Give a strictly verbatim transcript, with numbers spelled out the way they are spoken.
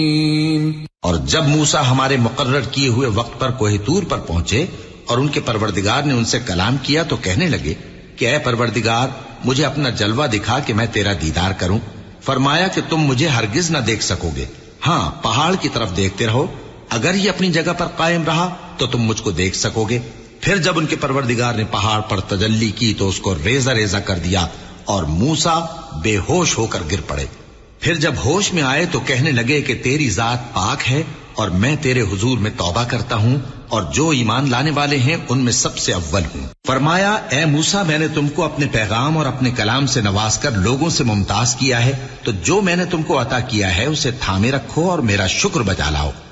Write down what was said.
और जब मूसा हमारे मुकर्रर किए हुए वक्त पर कोहे तूर पर पहुंचे और उनके परवरदिगार ने उनसे कलाम किया तो कहने लगे कि ऐ परवरदिगार, मुझे अपना जलवा दिखा कि मैं तेरा दीदार करूं। फरमाया कि तुम मुझे हरगिज न देख सकोगे, हाँ पहाड़ की तरफ देखते रहो, अगर ये अपनी जगह पर कायम रहा तो तुम मुझको देख सकोगे। फिर जब उनके परवरदिगार ने पहाड़ पर तजल्ली की तो उसको रेजा रेजा कर दिया और मूसा बेहोश होकर गिर पड़े। फिर जब होश में आए तो कहने लगे कि तेरी जात पाक है और मैं तेरे हुजूर में तौबा करता हूं और जो ईमान लाने वाले हैं उनमें सबसे अव्वल हूं। फरमाया, ए मूसा, मैंने तुमको अपने पैगाम और अपने कलाम से नवाज कर लोगों से मुमताज किया है, तो जो मैंने तुमको अता किया है उसे थामे रखो और मेरा शुक्र बजा लाओ।